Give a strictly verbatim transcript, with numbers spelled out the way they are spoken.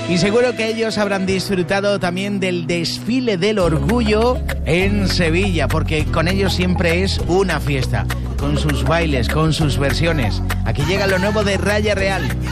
Y seguro que ellos habrán disfrutado también del desfile del orgullo en Sevilla, porque con ellos siempre es una fiesta, con sus bailes, con sus versiones. Aquí llega lo nuevo de Raya Real.